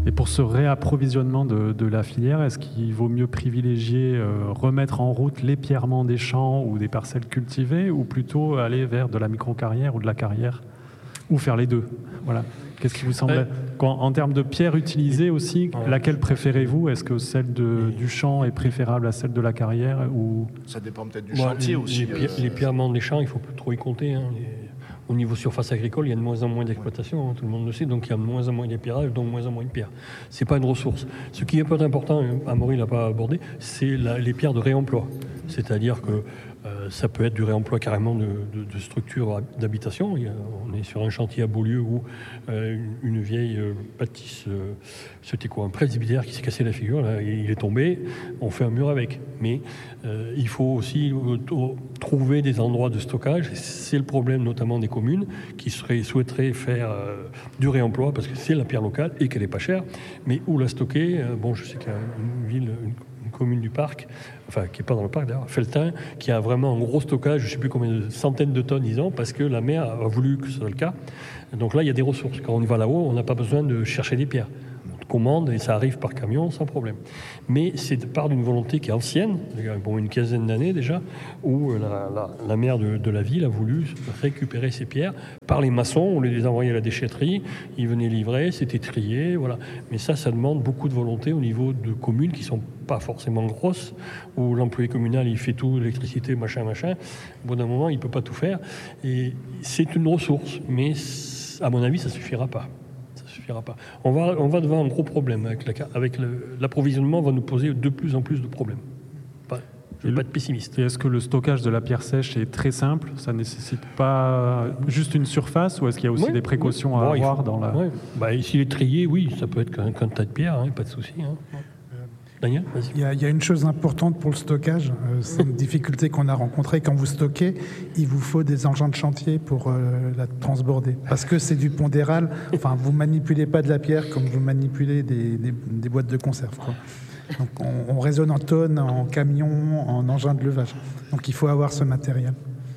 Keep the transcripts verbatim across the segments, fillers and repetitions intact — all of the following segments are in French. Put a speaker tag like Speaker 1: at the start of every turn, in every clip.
Speaker 1: Et pour ce réapprovisionnement de, de la filière, est-ce qu'il vaut mieux privilégier, euh, remettre en route l'épierrement des champs ou des parcelles cultivées, ou plutôt aller vers de la micro-carrière ou de la carrière, ou faire les deux? Voilà. Qu'est-ce qui vous semble,
Speaker 2: ouais.
Speaker 1: Quand, en termes de pierres utilisées aussi, ouais. laquelle préférez-vous? Est-ce que celle de, du champ est préférable à celle de la carrière ou...
Speaker 3: Ça dépend peut-être du
Speaker 2: bon,
Speaker 3: chantier
Speaker 2: les,
Speaker 3: aussi.
Speaker 2: Les, euh... l'épierrement des champs, il ne faut plus trop y compter. Hein. Les... Au niveau surface agricole, il y a de moins en moins d'exploitation, hein, tout le monde le sait, donc il y a de moins en moins d'épierrage, donc de moins en moins de pierres. Ce n'est pas une ressource. Ce qui est peut-être important, Amaury ne l'a pas abordé, c'est la, les pierres de réemploi. C'est-à-dire que euh, ça peut être du réemploi carrément de, de, de structures d'habitation. On est sur un chantier à Beaulieu où euh, une, une vieille euh, bâtisse, euh, c'était quoi, un presbytère qui s'est cassé la figure, là, il est tombé, on fait un mur avec. Mais euh, il faut aussi euh, trouver des endroits de stockage. C'est le problème notamment des communes qui seraient, souhaiteraient faire euh, du réemploi parce que c'est la pierre locale et qu'elle n'est pas chère, mais où la stocker. euh, Bon, je sais qu'il y a une ville, une, une commune du parc, enfin qui n'est pas dans le parc d'ailleurs, Felletin, qui a vraiment un gros stockage, je ne sais plus combien de centaines de tonnes, disons, parce que la mer a voulu que ce soit le cas. Donc là, il y a des ressources. Quand on y va là-haut, on n'a pas besoin de chercher des pierres. Commande et ça arrive par camion sans problème. Mais c'est de part d'une volonté qui est ancienne, bon, une quinzaine d'années déjà, où la, la, la maire de, de la ville a voulu récupérer ces pierres par les maçons, on les envoyait à la déchetterie, ils venaient livrer, c'était trié, voilà. Mais ça, ça demande beaucoup de volonté au niveau de communes qui ne sont pas forcément grosses, où l'employé communal, il fait tout, l'électricité, machin, machin. Au bout d'un moment, il ne peut pas tout faire. Et c'est une ressource, mais à mon avis, ça ne suffira pas. Pas. On, va, on va devant un gros problème avec, la, avec le, l'approvisionnement va nous poser de plus en plus de problèmes. Enfin, je ne veux pas être pessimiste.
Speaker 1: Et est-ce que le stockage de la pierre sèche est très simple? Ça ne nécessite pas juste une surface ou est-ce qu'il y a aussi oui, des précautions oui. à bon, avoir faut, dans la...
Speaker 2: Oui. Bah, s'il est trié, oui, ça peut être qu'un, qu'un tas de pierre, hein, pas de souci. Hein. Daniel, vas-y.
Speaker 4: Il y, a, il y a une chose importante pour le stockage, euh, c'est une difficulté qu'on a rencontrée. Quand vous stockez, il vous faut des engins de chantier pour euh, la transborder. Parce que c'est du pondéral, enfin, vous ne manipulez pas de la pierre comme vous manipulez des, des, des boîtes de conserve, quoi. Donc on, on raisonne en tonnes, en camions, en engins de levage. Donc il faut avoir ce matériel.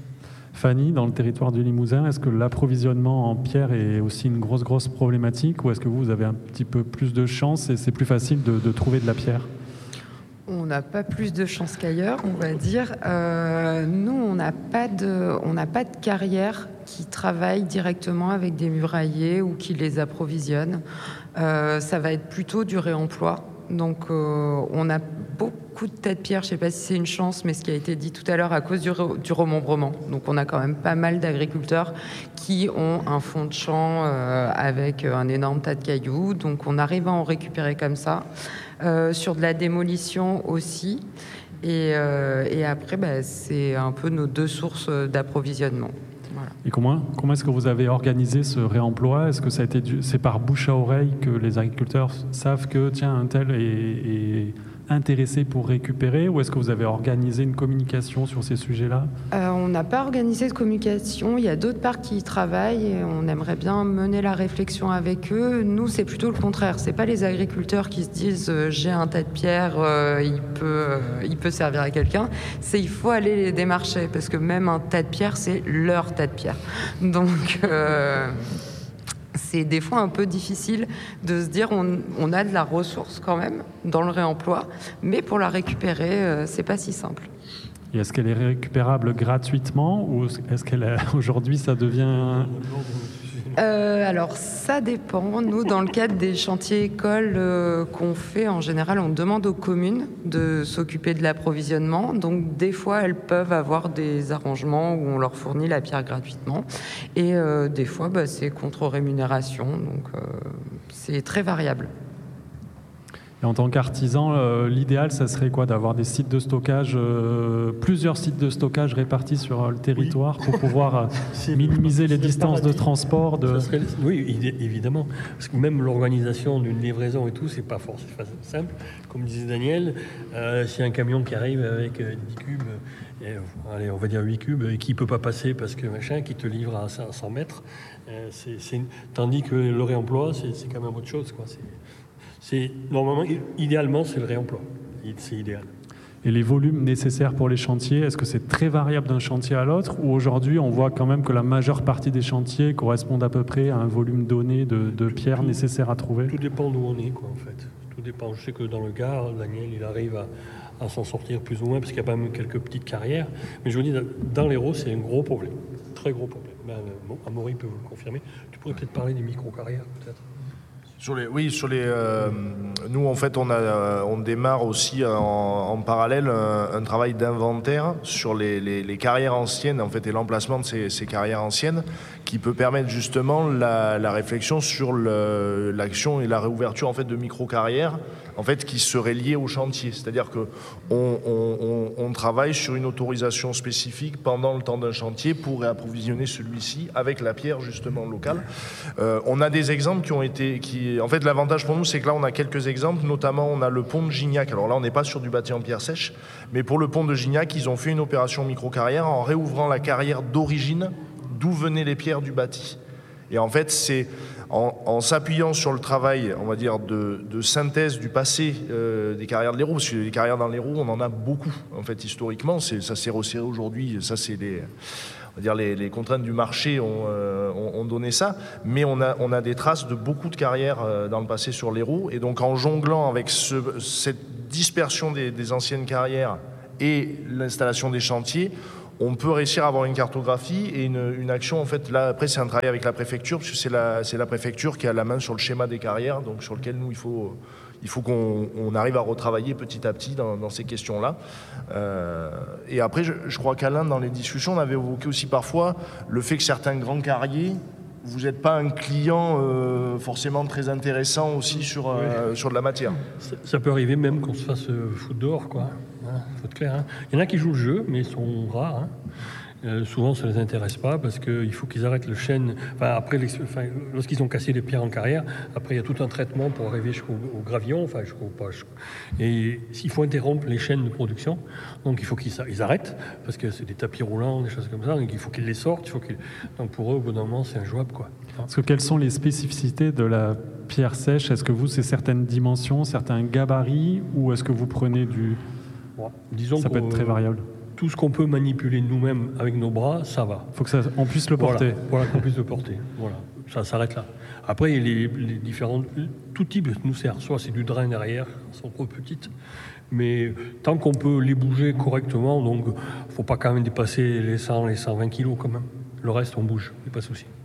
Speaker 1: Fanny, dans le territoire du Limousin, est-ce que l'approvisionnement en pierre est aussi une grosse, grosse problématique ou est-ce que vous, vous avez un petit peu plus de chance et c'est plus facile de, de trouver de la pierre?
Speaker 5: On n'a pas plus de chance qu'ailleurs, on va dire. Euh, nous, on n'a pas de, on n'a pas de carrière qui travaille directement avec des murailliers ou qui les approvisionne. Euh, ça va être plutôt du réemploi. Donc, euh, on a beaucoup de tas de pierres. Je ne sais pas si c'est une chance, mais ce qui a été dit tout à l'heure à cause du, re- du remembrement. Donc, on a quand même pas mal d'agriculteurs qui ont un fond de champ euh, avec un énorme tas de cailloux. Donc, on arrive à en récupérer comme ça. Euh, sur de la démolition aussi. Et, euh, et après, bah, c'est un peu nos deux sources d'approvisionnement. Voilà.
Speaker 1: Et comment, comment est-ce que vous avez organisé ce réemploi? Est-ce que ça a été du, c'est par bouche à oreille que les agriculteurs savent que tiens, un tel est, est intéressé pour récupérer, ou est-ce que vous avez organisé une communication sur ces sujets-là?
Speaker 5: euh, On n'a pas organisé de communication. Il y a d'autres parcs qui y travaillent et on aimerait bien mener la réflexion avec eux. Nous, c'est plutôt le contraire. C'est pas les agriculteurs qui se disent euh, j'ai un tas de pierres, euh, il peut, euh, il peut servir à quelqu'un. C'est il faut aller les démarcher parce que même un tas de pierres, c'est leur tas de pierres. Donc euh, c'est des fois un peu difficile de se dire on, on a de la ressource quand même dans le réemploi, mais pour la récupérer, euh, c'est pas si simple.
Speaker 1: Et est-ce qu'elle est récupérable gratuitement ou est-ce qu'elle est, aujourd'hui ça devient...
Speaker 5: Euh, alors ça dépend. Nous, dans le cadre des chantiers écoles euh, qu'on fait, en général, on demande aux communes de s'occuper de l'approvisionnement. Donc des fois, elles peuvent avoir des arrangements où on leur fournit la pierre gratuitement. Et euh, des fois, bah, c'est contre rémunération. Donc euh, c'est très variable.
Speaker 1: Et en tant qu'artisan, euh, l'idéal, ça serait quoi? D'avoir des sites de stockage, euh, plusieurs sites de stockage répartis sur euh, le territoire oui. pour pouvoir euh, minimiser les distances de transport de...
Speaker 2: serait, oui, évidemment. Parce que même l'organisation d'une livraison et tout, c'est pas forcément simple. Comme disait Daniel, euh, s'il y a un camion qui arrive avec euh, dix cubes, et, allez, on va dire huit cubes, et qui ne peut pas passer parce que machin, qui te livre à cent mètres, euh, c'est, c'est une... tandis que le réemploi, c'est, c'est quand même autre chose, quoi. C'est... C'est, normalement, idéalement, c'est le réemploi. C'est idéal.
Speaker 1: Et les volumes nécessaires pour les chantiers, est-ce que c'est très variable d'un chantier à l'autre, ou aujourd'hui on voit quand même que la majeure partie des chantiers correspondent à peu près à un volume donné de, de pierres nécessaires à trouver?
Speaker 2: Tout dépend d'où on est, quoi, en fait. Tout dépend. Je sais que dans le Gard, Daniel, il arrive à, à s'en sortir plus ou moins, parce qu'il y a quand même quelques petites carrières. Mais je vous dis, dans l'Hérault, c'est un gros problème. Très gros problème. Ben, bon, Amaury peut vous le confirmer. Tu pourrais peut-être parler des micro-carrières, peut-être?
Speaker 3: Sur les, oui, sur les, euh, nous en fait on, a, on démarre aussi en, en parallèle un, un travail d'inventaire sur les, les, les carrières anciennes en fait, et l'emplacement de ces, ces carrières anciennes qui peut permettre justement la, la réflexion sur le, l'action et la réouverture en fait, de micro-carrières en fait, qui seraient liées au chantier. C'est-à-dire qu'on on, on, on travaille sur une autorisation spécifique pendant le temps d'un chantier pour réapprovisionner celui-ci avec la pierre justement locale. Euh, on a des exemples qui ont été... Qui, en fait, l'avantage pour nous, c'est que là, on a quelques exemples. Notamment, on a le pont de Gignac. Alors là, on n'est pas sur du bâti en pierre sèche, mais pour le pont de Gignac, ils ont fait une opération micro-carrière en réouvrant la carrière d'origine d'où venaient les pierres du bâti. Et en fait, c'est... En, en s'appuyant sur le travail, on va dire, de, de synthèse du passé euh, des carrières de l'Hérault, parce que les carrières dans l'Hérault, on en a beaucoup, en fait, historiquement. C'est, ça s'est resserré aujourd'hui, ça, c'est les, on va dire, les, les contraintes du marché ont, euh, ont, ont donné ça. Mais on a, on a des traces de beaucoup de carrières euh, dans le passé sur l'Hérault. Et donc, en jonglant avec ce, cette dispersion des, des anciennes carrières et l'installation des chantiers, on peut réussir à avoir une cartographie et une, une action. En fait, là, après, c'est un travail avec la préfecture, parce que c'est la, c'est la préfecture qui a la main sur le schéma des carrières, donc sur lequel nous, il faut, il faut qu'on on arrive à retravailler petit à petit dans, dans ces questions-là. Euh, et après, je, je crois qu'Alain, dans les discussions, on avait évoqué aussi parfois le fait que certains grands carriers, vous n'êtes pas un client euh, forcément très intéressant aussi sur, euh, oui. sur de la matière.
Speaker 2: Ça, ça peut arriver même qu'on se fasse euh, foutre dehors, quoi. Hein, faut être clair. Hein. Il y en a qui jouent le jeu, mais ils sont rares. Hein. Euh, souvent, ça ne les intéresse pas parce qu'il faut qu'ils arrêtent le chêne. Enfin, après, enfin, lorsqu'ils ont cassé les pierres en carrière, après, il y a tout un traitement pour arriver jusqu'au au gravillon. Enfin, jusqu'au, pas, jusqu'au... Et il faut interrompre les chaînes de production. Donc, il faut qu'ils ils arrêtent parce que c'est des tapis roulants, des choses comme ça. Donc, il faut qu'ils les sortent. Il faut qu'ils... Donc, pour eux, au bout d'un moment, c'est injouable, quoi.
Speaker 1: Parce que quelles sont les spécificités de la pierre sèche? Est-ce que vous, c'est certaines dimensions, certains gabarits, ou est-ce que vous prenez du...
Speaker 2: Bon, disons
Speaker 1: ça peut être très variable.
Speaker 2: Tout ce qu'on peut manipuler nous-mêmes avec nos bras, ça va.
Speaker 1: Il faut qu'on puisse le porter.
Speaker 2: Voilà, voilà qu'on puisse le porter. Voilà, ça s'arrête là. Après, les, les différents... Tout type nous sert. Soit c'est du drain derrière, elles sont trop petites, mais tant qu'on peut les bouger correctement, donc il ne faut pas quand même dépasser les cent, les cent vingt kilos quand même. Le reste, on bouge, il n'y a pas de souci.